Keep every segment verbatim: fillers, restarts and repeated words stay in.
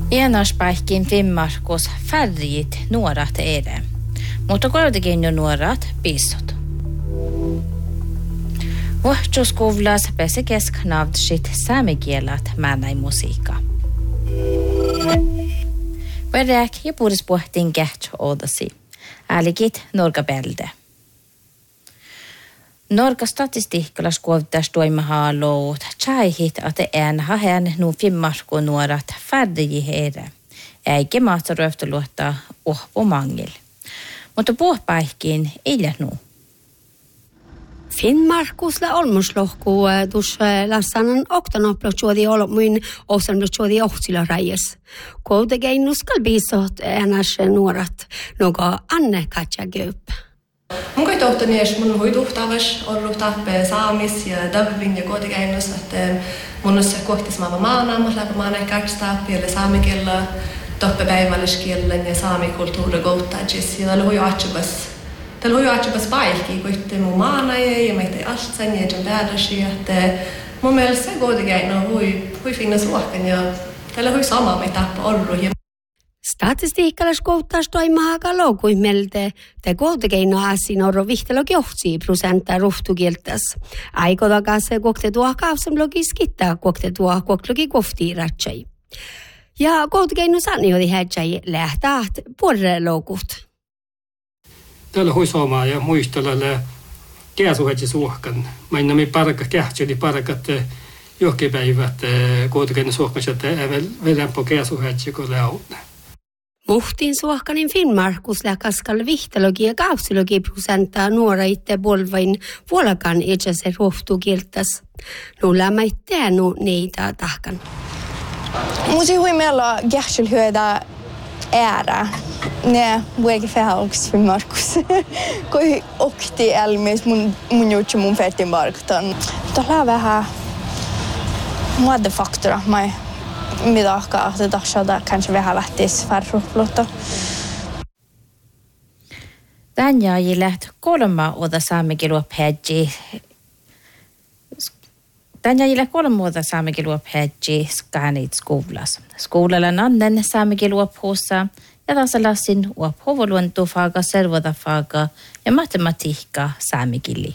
Enäspäihkin Finnmarkus färjit nuorat ere, mutta kuitenkin jo nuorat pissot. Vuohtsuskuvlas pesi kesknavdsit saamikielat määnäi musiikka. Verräk ja puhdispuhtiin kähtsä odasi. Äälikit norgabelde. Norga statistiikkalas kuovtas toimahaa lout, tsäihit, että en hahen nu Finnmarku nuorat färdiä heire. Eikä maata röftoluottaa ohpo mangil. Mutta puhpäihkin ei nu. Finnmarkusla olmuslohku dus lassanan oktanoplochuodi olmuin osanlochuodi ohtsila rajas. Kuitenkin nuskal biisot ennäs nuorat noga anne katja göp. Mun kai tohtani es mun hoiduhtavas ollut tappe saamis ja davvin ja kuitenkin että mun se kohtis maama maana mutta läpi maana kakstappi ja saamikella toppe päivälliskielen ja saamikulttuuri gouttajis ja tällä hoi atsubas tällä hoi atsubas paikki kuitte mun maana ja meitä altsan ja jom bädasi että mun mielestä kuitenkin no hoi hoi finnas luokkan ja tällä hoi sama me tappa ollut ja Statistiikkalas kouttas toimahaga loukuimelte, te kuitenkin asin oro vihtelogi ohtsi prosenttia ruhtukieltäs. Aikodaga se kokte tuo kaavsamlogi skittaa kokte tuo koklogi kofti ratsai. Ja kuitenkin sani oli hätsai lähtäät puolelle loukut. Tällä hoisomaa ja muistella käsuhetsi suhkan. Mainnamme parka kähtseli parkat johkepäivät kuitenkin suhkan, että vedän po käsuhetsi kun lähutne. Muhtiin suohkanin Finnmarkus läkaskal vihtelogi ja kaavsilogi prosenttia nuora itse bolvain vuolakan itse ruhtukieltäs. Nulla mä itse nu neitä tahkan. Musi hui meillä gärtsel hyödä ära. Ne vuoki fähauks Finnmarkus. Koi okti elmis mun mun jutsi mun fettin barktan. Tällä vähän muodefaktora mai. Mitä ahkaa, että tahtoa kanske vähän lähtisi färruplutta. Tän jäi läht kolma oda saamikilua pädji. Tän jäi läht kolma oda saamikilua pädji skanit skolas. Skolalla nannen saamikilua puhussa ja tässä lassin uophovoluontofaga, servodafaga ja matematiikka saamikili.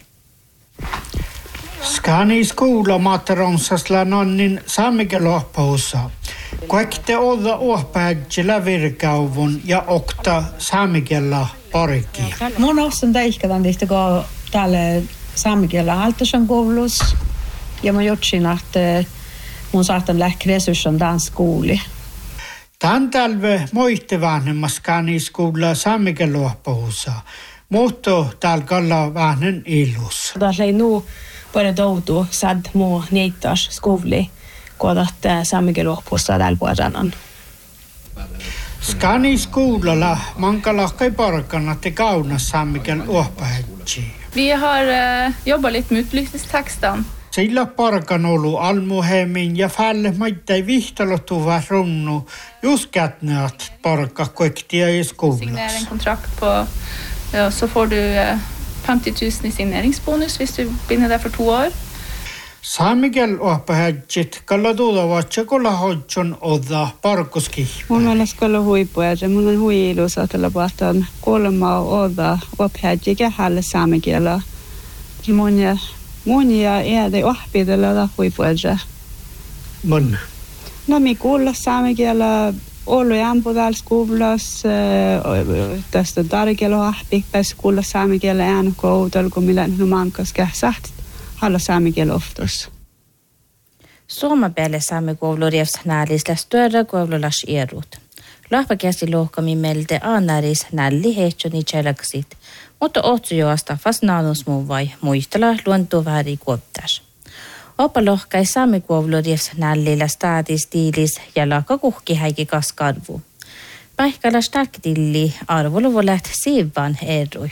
Skani skola mataronsasla nonnin saamikieloppuussa. Kaikte olla ohpäitsillä virkauvun ja okta saamikielä parikki. Mun ossan täihkätän tihti, kun täällä saamikielä Altason koulussa. Ja mä jutsin, että mun saatan lähteä resursson tämän skooli. Tän talve moitte vanhemmas skani skola saamikieloppuussa. Mutta täällä kalla vähän ilus. Täällä ei nuu Både doudu sad mo neitas skovli kodat saamikieloppuussa täällä puolella. Skani skolalla mankalahkai parkana te kaunas saamikieloppuhetsi. Vi har uh, jobbat lite med utbildningstexten. Sillä parkan ollut almuhemin ja fälle maittai vihtalotuva runnu just kätneat parka koektia i skolas. Signerar en kontrakt på ja, så får du uh, femtio tusen i signeringsbonus hvis du binder där för två år. Saamikieloppuhetsit kalla tuodavatsa kolla hodjon odda parkoski. Mun mielestä kalla huipuja. Mun on hui ilus ajatella puhutaan kolma odda ophetsi kehälle saamikielä. Mun ja mun ja edes oppidella huipuja. Mun. No mi kuulla saamikielä Ollut jämpudal skolas tästä tarkelo ahpi pääs kuulla saamikielä äänekoudella kun millä numankas käsät halla saamikielä oftos. Suomapäälle saamikouluudessa nälisellä större koululas erut. Lahpakäsi lohkami melte annaris nälli heitsoni chelaksit, mutta otsujoasta fast naanusmuu vai muistella luontoväri kuoptas. Oppa lohkai saamikouluudessa nällillä staatistiilis ja laaka kuhki häiki kaskarvu. Päihkällä starktilli arvoluvu lähti siivan erui.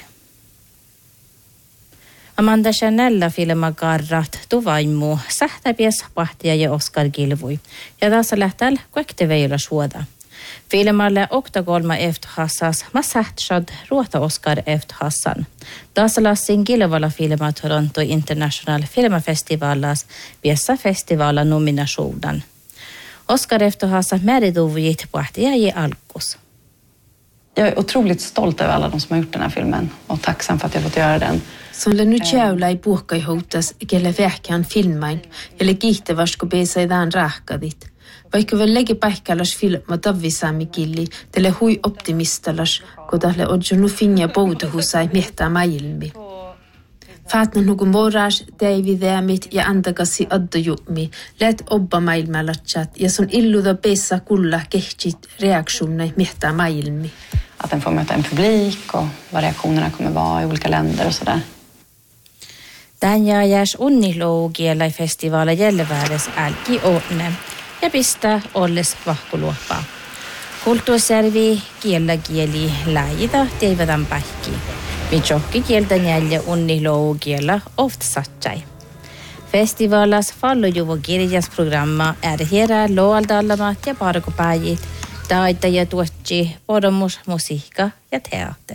Amanda Chanella filma garrat tuvaimu sähtäpies pahtia ja Oskar Gilvui. Ja tässä lähtääl kuekte veillä suoda. Filmalle oktakolma efterhassas ma sähtsad ruota Oskar efterhassan. Tässä lassin Gilvala filma Toronto International Filmfestivalas viessa festivala nominationen. Oskar efterhasa määrituvujit pohtia i alkus. Jag är otroligt stolt över alla de som har gjort den här filmen och tacksam för att jag fått göra den. Som nu tjävla i puhkaihuutas kelle vähkään filmain, eller kiittäväskö beisaidaan rahkadit. Vaikka väl lege paikkalas filma tavvisaami killi, tälle hui optimistalas, kun tälle odjunu finja poutuhusai mihtää mailmi. Faatnan nuku moras, teividämit ja antakasi addajummi, läät obba maailmallatsat ja sun illuda peissa kulla kehtsit reaktioner mihtää mailmi. Att den får möta en publik och vad reaktionerna kommer vara i olika länder och sådär. Tän jääjäs unnilougielai festivaala jälvääres älki onne ja pistää olles vahkuluoppaa. Kulttuurservi kiellä kieli läjitä teivätän pähki. Mitjohki kieltä jäljä unnilougiella oft satsai. Festivaalas fallojuvo kirjasprogramma är hierä loaldallamat ja parkopäijit, taita ja tuotsi, poromus, musiikka ja teater.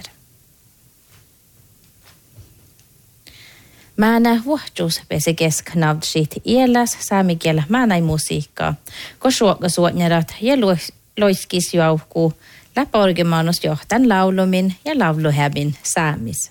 Määnä vuohtuus pesi kesknavdsit ieläs saamikielä määnäi musiikkaa, kun suokasuotnerat ja loiskis juauhkuu läpä orgemanus johtan laulumin ja lauluhäbin saamis.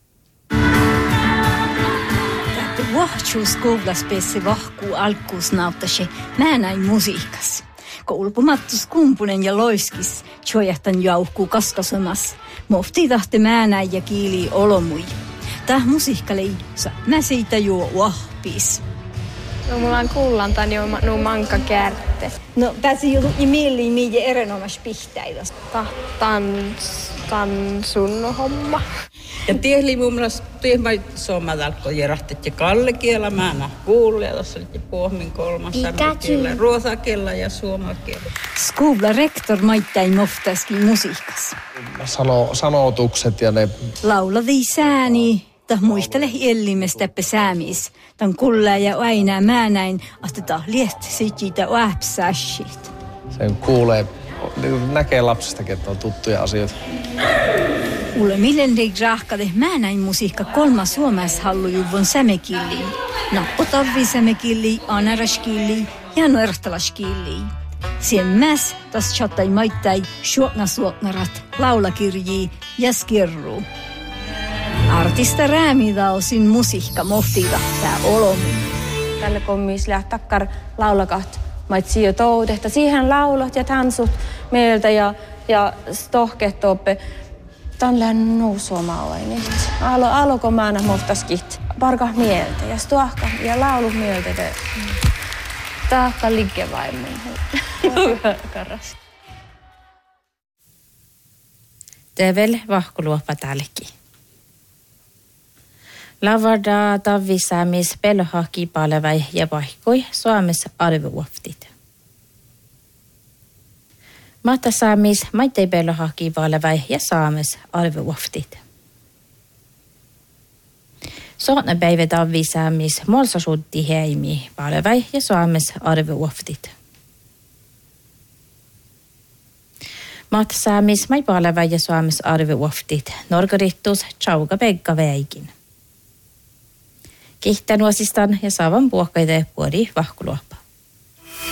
Tätä vuohtuus koulussa pesi vahkuu alkuusnautasi määnäi musiikas. Koulupumattus kumpunen ja loiskis tjojahtan juauhkuu kaskasumas. Mofti tahti määnäi ja kiili olomui. Tää musiikkali mä siitä juo wahpis. No mulla on kullantan jo no manka kärte. No pääsi jo i mieli miä erinomas pihtäidas. Tans tansun homma. Ja tiehli mun mielestä tiehmai suomadalko jerahtet ja kalle kielä mä kuulee tuossa oli pohmin kolmas kielä ruotsa kielä ja suomen kielä. Skola rektor maittai moftaski musiikas. Sano sanotukset ja ne laulavi sääni. Tah muistele ellimestä pesäämis. Tan kulla ja aina mä näin, että tah liet siitä wapsashit. Sen kuulee, näkee lapsestakin, että on tuttuja asioita. Ulle millendig rahkade mä näin musiikka kolma suomais hallujuvon sämekilli. Nappo tarvi sämekilli, anaraskilli ja nuertalaskilli. Sien mäs tas chattai maittai shuoknasuoknarat, laulakirjii ja skirru. Artista räämida sin musiikka mohtida tää olomi. Tälle kommis lähtakkar laulakat maitsi jo toudehta. Siihen laulot ja tansut meiltä ja, ja stohket toppe. Tän lään nousuomaalainen. Alo, aloko määnä mohtaskit. Parka mieltä ja stohka ja laulu mieltä. Tahka liikevaimun. Karras. Tevel vahkuluoppa tälki. Lavarda tavvisaamis pelhaki palevai ja paikkoi Suomessa arvuoftit. Matta saamis maittei pelhaki palevai ja saames arvuoftit. Sootna päivä tavvisaamis molsasuutti heimi palevai ja saames arvuoftit. Matta saamis mai palevai ja saames arvuoftit. Norgarittus tjauga pekka väikin. Kihtänuosistan ja saavan puokkaita puori vahkuluoppa.